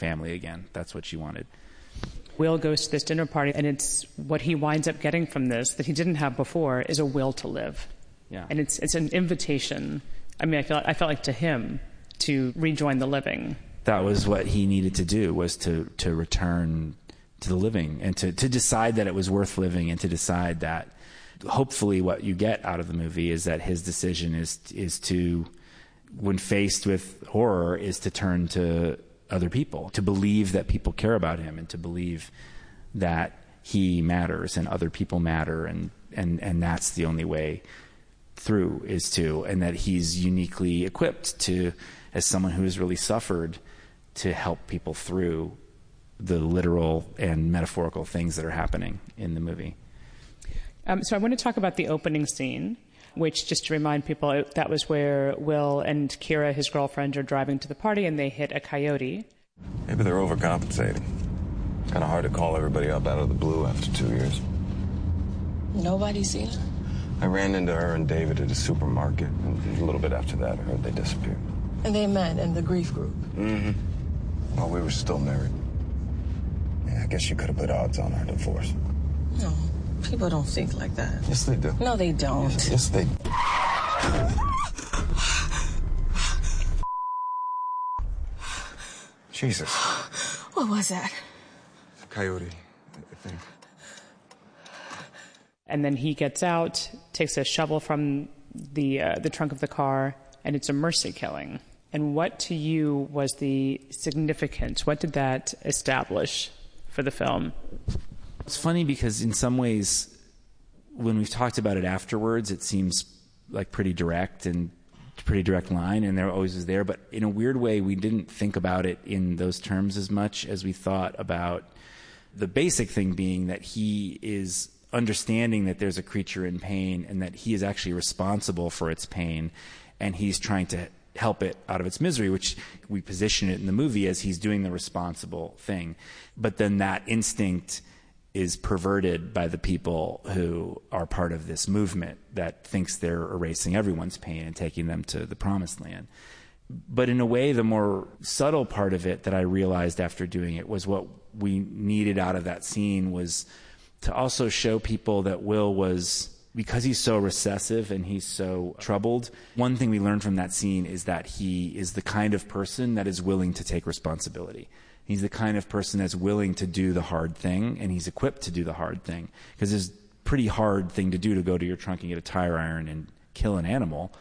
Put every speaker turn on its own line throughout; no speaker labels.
family again. That's what she wanted.
Will goes to this dinner party, and it's what he winds up getting from this that he didn't have before is a will to live.
Yeah.
And it's an invitation. I mean, I felt like to him to rejoin the living.
That was what he needed to do, was to return to the living and to decide that it was worth living, and to decide that hopefully what you get out of the movie is that his decision is to, when faced with horror, is to turn to other people, to believe that people care about him, and to believe that he matters and other people matter, and that's the only way through, is to, and that he's uniquely equipped to, as someone who has really suffered, to help people through the literal and metaphorical things that are happening in the movie.
So I want to talk about the opening scene, which, just to remind people, that was where Will and Kira, his girlfriend, are driving to the party, and they hit a coyote.
Maybe they're overcompensating. It's kind of hard to call everybody up out of the blue after 2 years.
Nobody seen her?
I ran into her and David at a supermarket, and a little bit after that, I heard they disappeared.
And they met in the grief group?
Mm-hmm. Well, we were still married. Yeah, I guess you could have put odds on our divorce.
No, people don't think like that.
Yes, they do.
No, they don't.
Yes, they do. Jesus.
What was that?
A coyote, I think.
And then he gets out, takes a shovel from the trunk of the car, and it's a mercy killing. And what to you was the significance? What did that establish for the film?
It's funny because in some ways, when we've talked about it afterwards, it seems like pretty direct line, and there always is there. But in a weird way, we didn't think about it in those terms as much as we thought about the basic thing being that he is understanding that there's a creature in pain, and that he is actually responsible for its pain, and he's trying to help it out of its misery, which we position it in the movie as he's doing the responsible thing. But then that instinct is perverted by the people who are part of this movement that thinks they're erasing everyone's pain and taking them to the promised land. But in a way, the more subtle part of it that I realized after doing it was what we needed out of that scene was to also show people that Will was, because he's so recessive and he's so troubled, one thing we learned from that scene is that he is the kind of person that is willing to take responsibility. He's the kind of person that's willing to do the hard thing, and he's equipped to do the hard thing. Because it's a pretty hard thing to do, to go to your trunk and get a tire iron and kill an animal.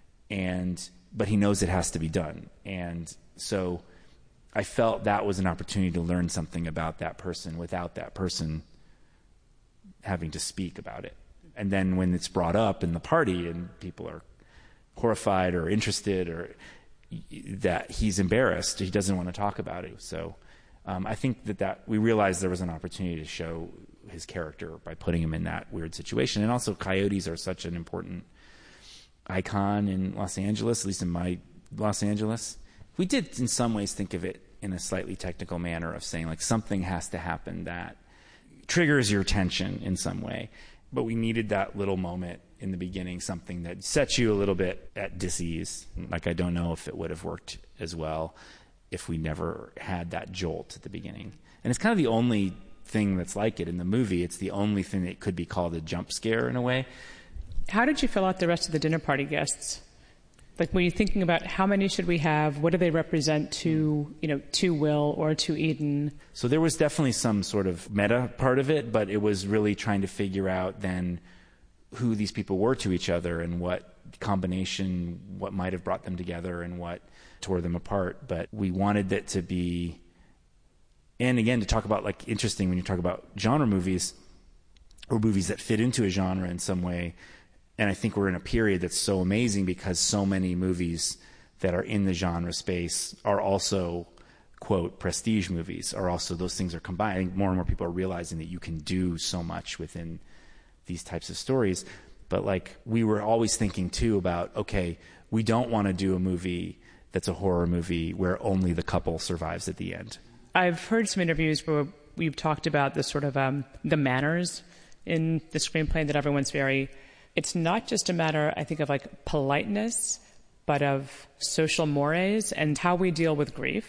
But he knows it has to be done. And so I felt that was an opportunity to learn something about that person without that person having to speak about it. And then when it's brought up in the party and people are horrified or interested, or that he's embarrassed, he doesn't want to talk about it. So I think that we realized there was an opportunity to show his character by putting him in that weird situation. And also coyotes are such an important icon in Los Angeles, at least in my Los Angeles. We did in some ways think of it in a slightly technical manner of saying like something has to happen that triggers your attention in some way. But we needed that little moment in the beginning, something that sets you a little bit at dis-ease. Like, I don't know if it would have worked as well if we never had that jolt at the beginning. And it's kind of the only thing that's like it in the movie. It's the only thing that could be called a jump scare in a way.
How did you fill out the rest of the dinner party guests? Like, were you thinking about how many should we have? What do they represent to Will or to Eden?
So there was definitely some sort of meta part of it, but it was really trying to figure out then who these people were to each other and what combination, what might have brought them together and what tore them apart. But we wanted it to be, and again, to talk about, like, interesting when you talk about genre movies or movies that fit into a genre in some way. And I think we're in a period that's so amazing because so many movies that are in the genre space are also, quote, prestige movies, are also, those things are combined. I think more and more people are realizing that you can do so much within these types of stories. But like, we were always thinking too about, okay, we don't want to do a movie that's a horror movie where only the couple survives at the end.
I've heard some interviews where we've talked about the sort of the manners in the screenplay, that everyone's very, it's not just a matter, I think, of like politeness, but of social mores and how we deal with grief.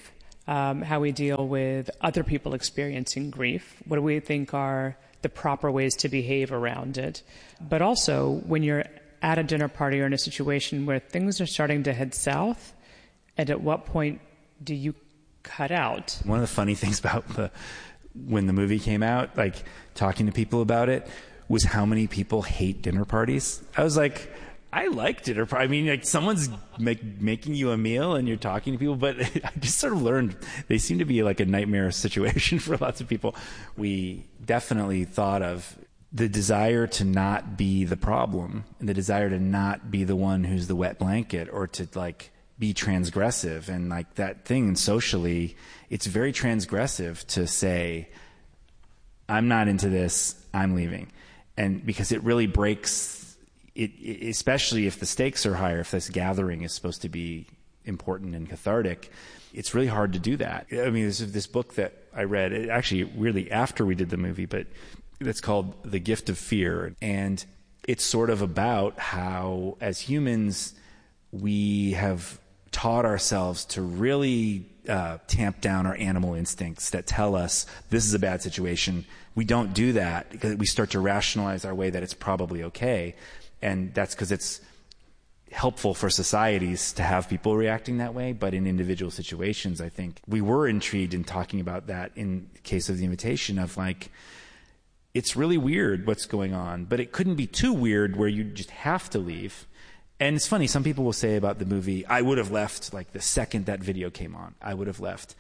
how we deal with other people experiencing grief. What do we think are the proper ways to behave around it? But also, when you're at a dinner party or in a situation where things are starting to head south, and at what point do you cut out?
One of the funny things about when the movie came out, like talking to people about it, was how many people hate dinner parties. I was like, I like dinner parties. I mean, like someone's making you a meal and you're talking to people, but I just sort of learned they seem to be like a nightmare situation for lots of people. We definitely thought of the desire to not be the problem and the desire to not be the one who's the wet blanket, or to like be transgressive. And like that thing socially, it's very transgressive to say, I'm not into this, I'm leaving. And because it really breaks it, especially if the stakes are higher, if this gathering is supposed to be important and cathartic, it's really hard to do that. I mean, there's this book that I read, actually weirdly after we did the movie, but it's called The Gift of Fear. And it's sort of about how, as humans, we have taught ourselves to really tamp down our animal instincts that tell us this is a bad situation. We don't do that because we start to rationalize our way that it's probably okay. And that's because it's helpful for societies to have people reacting that way. But in individual situations, I think we were intrigued in talking about that in the case of The Invitation, of like, it's really weird what's going on, but it couldn't be too weird where you just have to leave. And it's funny, some people will say about the movie, I would have left like the second that video came on. I would have left.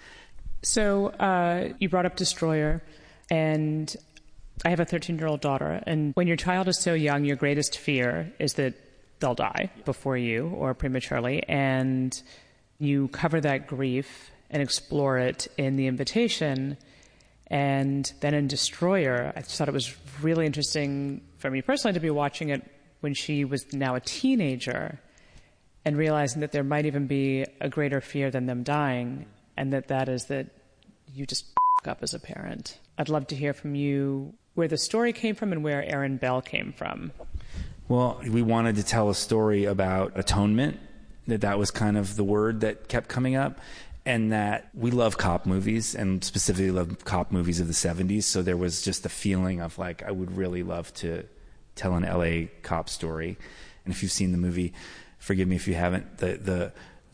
So you brought up Destroyer, and I have a 13-year-old daughter. And when your child is so young, your greatest fear is that they'll die before you or prematurely. And you cover that grief and explore it in The Invitation. And then in Destroyer, I just thought it was really interesting for me personally to be watching it when she was now a teenager and realizing that there might even be a greater fear than them dying, and that is that you just f*** up as a parent. I'd love to hear from you where the story came from and where Aaron Bell came from.
Well, we wanted to tell a story about atonement, that was kind of the word that kept coming up, and that we love cop movies, and specifically love cop movies of the 70s, so there was just a feeling of like, I would really love to tell an LA cop story. And if you've seen the movie, forgive me if you haven't, the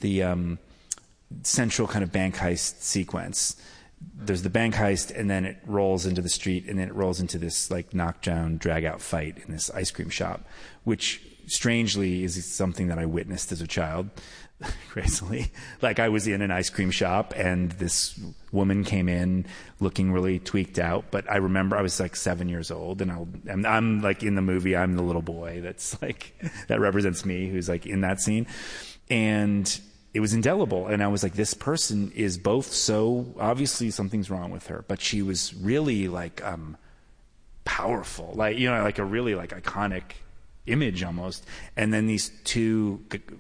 central kind of bank heist sequence, there's the bank heist, and then it rolls into the street, and then it rolls into this like knockdown, drag out fight in this ice cream shop, which strangely is something that I witnessed as a child. Crazily, like I was in an ice cream shop and this woman came in looking really tweaked out, but I remember I was like 7 years old, and I'm like in the movie, I'm the little boy that's like, that represents me, who's like in that scene, and it was indelible. And I was like, this person is both so obviously something's wrong with her, but she was really like powerful, like, you know, like a really like iconic image almost. And then these two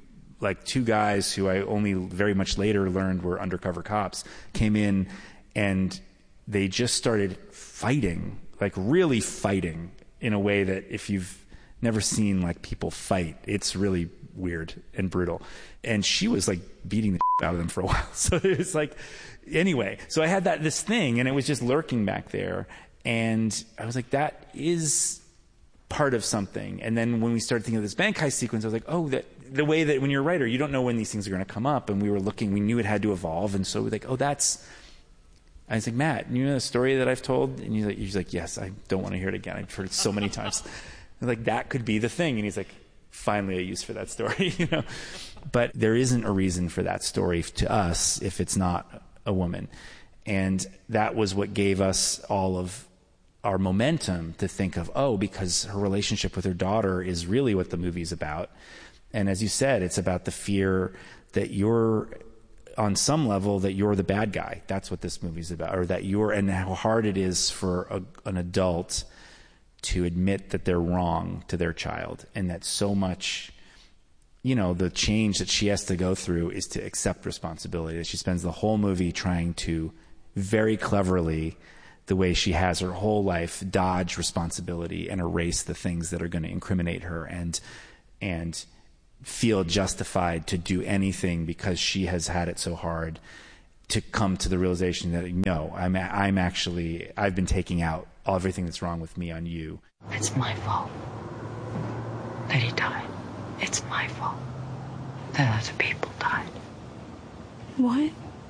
guys who I only very much later learned were undercover cops came in, and they just started fighting, like really fighting in a way that if you've never seen like people fight, it's really weird and brutal. And she was like beating the out of them for a while. So it was like, anyway, so I had this thing, and it was just lurking back there. And I was like, that is part of something. And then when we started thinking of this bank heist sequence, I was like, oh, that the way that when you're a writer, you don't know when these things are going to come up. And we knew it had to evolve. And so we're like, oh, I was like, Matt, you know the story that I've told? And he's like, yes, I don't want to hear it again. I've heard it so many times. I'm like, that could be the thing. And he's like, finally a use for that story, you know? But there isn't a reason for that story to us if it's not a woman. And that was what gave us all of our momentum to think of, because her relationship with her daughter is really what the movie's about. And as you said, it's about the fear that you're, on some level, that you're the bad guy. That's what this movie's about, or that and how hard it is for an adult to admit that they're wrong to their child. And that so much, you know, the change that she has to go through is to accept responsibility. That she spends the whole movie trying to very cleverly, the way she has her whole life, dodge responsibility and erase the things that are going to incriminate her, and feel justified to do anything because she has had it so hard. to come to the realization that, no, I've been taking out everything that's wrong with me on you.
It's my fault that he died. It's my fault that other people died.
What?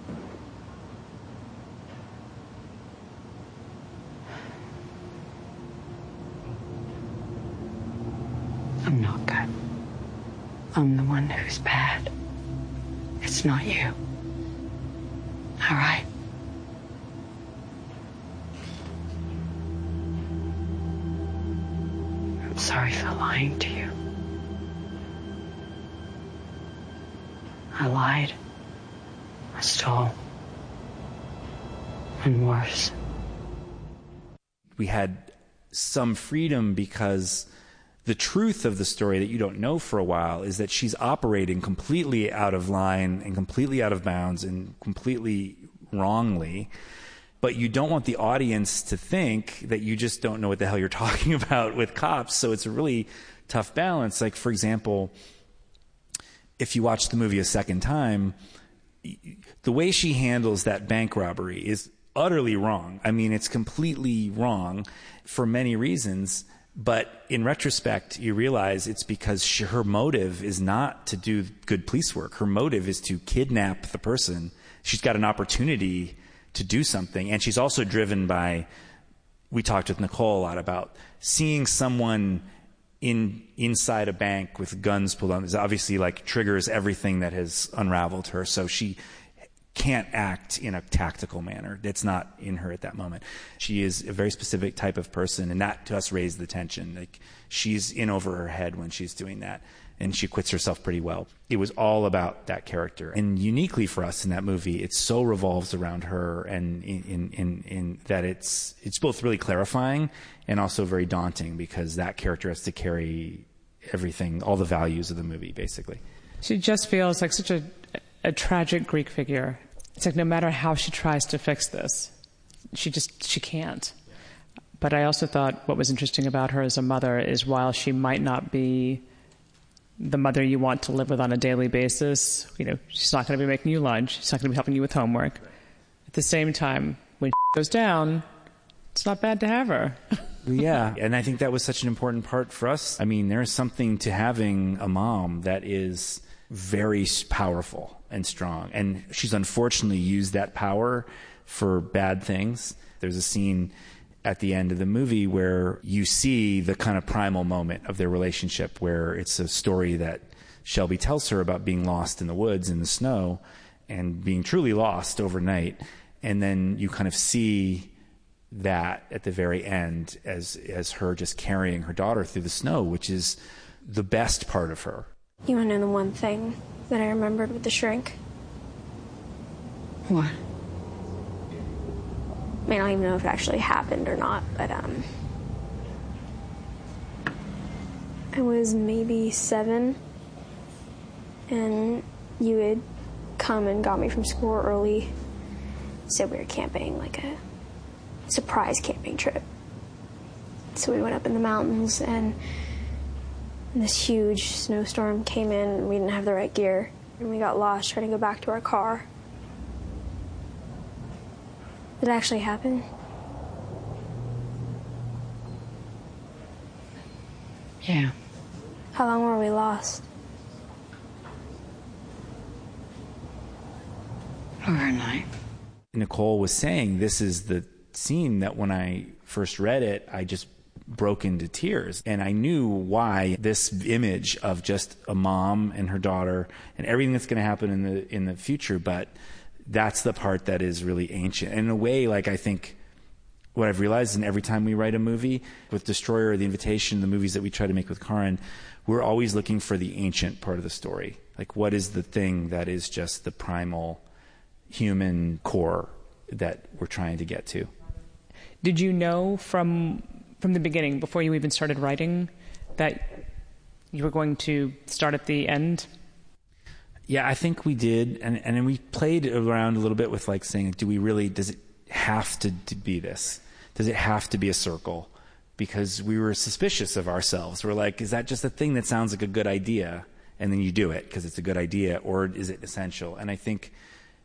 I'm not good. I'm the one who's bad. It's not you. All right? I'm sorry for lying to you. I lied. I stole. And worse.
We had some freedom because the truth of the story that you don't know for a while is that she's operating completely out of line and completely out of bounds and completely wrongly. But you don't want the audience to think that you just don't know what the hell you're talking about with cops. So it's a really tough balance. Like, for example, if you watch the movie a second time, the way she handles that bank robbery is utterly wrong. I mean, it's completely wrong for many reasons. But in retrospect, you realize it's because her motive is not to do good police work. Her motive is to kidnap the person. She's got an opportunity to do something. And she's also driven by, we talked with Nicole a lot about seeing someone inside a bank with guns pulled on. Is obviously like triggers everything that has unraveled her. So she can't act in a tactical manner. That's not in her at that moment. She is a very specific type of person, and that to us raised the tension. Like, she's in over her head when she's doing that, and she quits herself pretty well. It was all about that character, and uniquely for us in that movie, it so revolves around her, and in that it's both really clarifying and also very daunting because that character has to carry everything, all the values of the movie, basically.
She just feels like such a tragic Greek figure. It's like no matter how she tries to fix this, she can't. But I also thought what was interesting about her as a mother is while she might not be the mother you want to live with on a daily basis, she's not going to be making you lunch, she's not going to be helping you with homework. At the same time, when goes down, it's not bad to have her.
Yeah, and I think that was such an important part for us. I mean, there is something to having a mom that is very powerful and strong. And she's unfortunately used that power for bad things. There's a scene at the end of the movie where you see the kind of primal moment of their relationship, where it's a story that Shelby tells her about being lost in the woods in the snow and being truly lost overnight. And then you kind of see that at the very end as her just carrying her daughter through the snow, which is the best part of her.
You want to know the one thing that I remembered with the shrink?
What?
I mean, I don't even know if it actually happened or not, but I was maybe 7, and you had come and got me from school early. Said we were camping, like a surprise camping trip. So we went up in the mountains, and this huge snowstorm came in, and we didn't have the right gear, and we got lost trying to go back to our car. Did it actually happen?
Yeah.
How long were we lost?
Overnight.
Nicole was saying this is the scene that when I first read it, I just broke into tears. And I knew why this image of just a mom and her daughter and everything that's going to happen in the future, but that's the part that is really ancient. And in a way, like, I think what I've realized, and every time we write a movie with Destroyer or The Invitation, the movies that we try to make with Karin, we're always looking for the ancient part of the story. Like, what is the thing that is just the primal human core that we're trying to get to?
Did you know from the beginning, before you even started writing, that you were going to start at the end?
Yeah, I think we did. And then we played around a little bit with, like, saying, does it have to be this? Does it have to be a circle? Because we were suspicious of ourselves. We're like, is that just a thing that sounds like a good idea? And then you do it because it's a good idea, or is it essential? And I think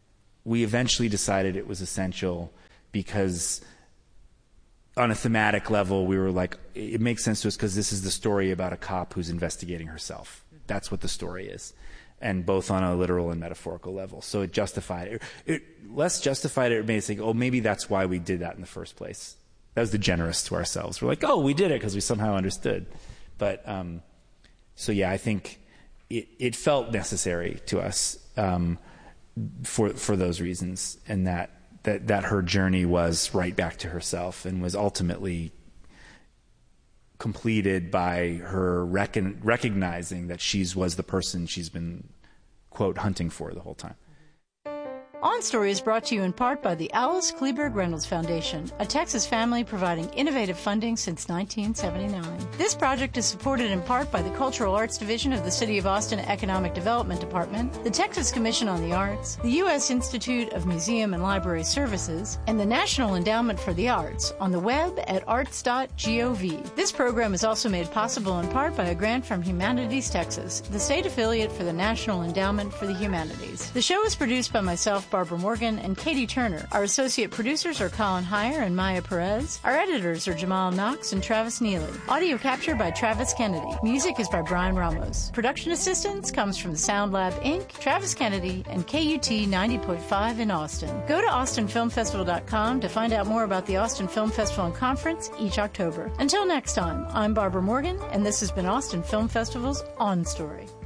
we eventually decided it was essential because on a thematic level, we were like, it makes sense to us because this is the story about a cop who's investigating herself. That's what the story is. And both on a literal and metaphorical level. So it justified it. Less justified it made us think, oh, maybe that's why we did that in the first place. That was the generous to ourselves. We're like, oh, we did it because we somehow understood. But, so yeah, I think it felt necessary to us for those reasons, and that her journey was right back to herself and was ultimately completed by her recognizing that she was the person she's been, quote, hunting for the whole time.
On Story is brought to you in part by the Alice Kleberg Reynolds Foundation, a Texas family providing innovative funding since 1979. This project is supported in part by the Cultural Arts Division of the City of Austin Economic Development Department, the Texas Commission on the Arts, the U.S. Institute of Museum and Library Services, and the National Endowment for the Arts on the web at arts.gov. This program is also made possible in part by a grant from Humanities Texas, the state affiliate for the National Endowment for the Humanities. The show is produced by myself, Barbara Morgan, and Katie Turner. Our associate producers are Colin Heyer and Maya Perez. Our editors are Jamal Knox and Travis Neely. Audio capture by Travis Kennedy. Music is by Brian Ramos. Production assistance comes from Sound Lab Inc., Travis Kennedy, and KUT 90.5 in Austin. Go to austinfilmfestival.com to find out more about the Austin Film Festival and Conference each October. Until next time, I'm Barbara Morgan, and this has been Austin Film Festival's On Story.